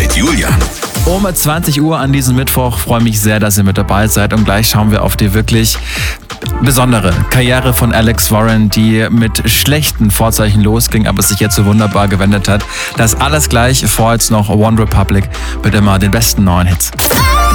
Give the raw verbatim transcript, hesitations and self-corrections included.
mit Julian. Um zwanzig Uhr an diesem Mittwoch freue mich sehr, dass ihr mit dabei seid. Und gleich schauen wir auf die wirklich besondere Karriere von Alex Warren, die mit schlechten Vorzeichen losging, aber sich jetzt so wunderbar gewendet hat. Das alles gleich, vor jetzt noch One Republic mit immer den besten neuen Hits.